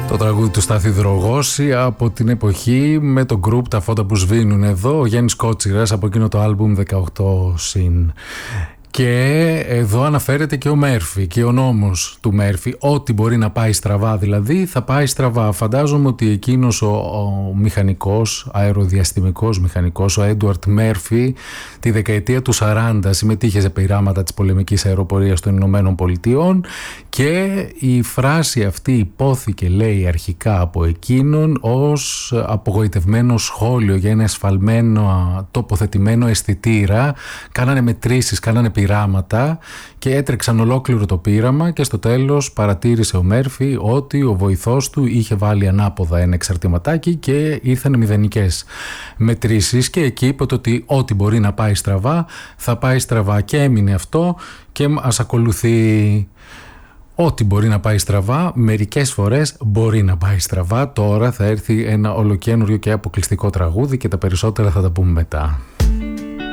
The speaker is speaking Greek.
Το τραγούδι του Στάθη Δρογώση από την εποχή με το γκρουπ Τα Φώτα που σβήνουν εδώ, ο Γιάννης Κότσιρας από εκείνο το άλμπουμ 18 συν. Και εδώ αναφέρεται και ο Μέρφυ και ο νόμος του Μέρφυ. Ό,τι μπορεί να πάει στραβά δηλαδή θα πάει στραβά. Φαντάζομαι ότι εκείνος ο μηχανικός, αεροδιαστημικός μηχανικός, ο Έντουαρτ Μέρφυ, τη δεκαετία του 40 συμμετείχε σε πειράματα της πολεμικής αεροπορίας των Ηνωμένων Πολιτειών και η φράση αυτή υπόθηκε, λέει, αρχικά από εκείνον ως απογοητευμένο σχόλιο για ένα εσφαλμένο τοποθετημένο αισθητήρα. Κάνανε μετρήσεις, κάνανε πειράματα και έτρεξαν ολόκληρο το πείραμα και στο τέλος παρατήρησε ο Μέρφυ ότι ο βοηθός του είχε βάλει ανάποδα ένα εξαρτηματάκι και ήρθαν μηδενικές μετρήσεις και εκεί είπε ότι ό,τι μπορεί να πάει στραβά θα πάει στραβά και έμεινε αυτό και ας ακολουθεί. Ό,τι μπορεί να πάει στραβά, μερικές φορές μπορεί να πάει στραβά. Τώρα θα έρθει ένα ολοκαίνουργιο και αποκλειστικό τραγούδι και τα περισσότερα θα τα πούμε μετά.